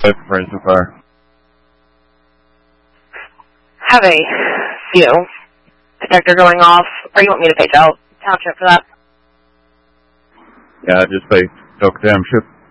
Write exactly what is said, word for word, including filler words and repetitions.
for so far? Have a few. Detector going off. Or you want me to page out township for that? Yeah, just say Silk Township.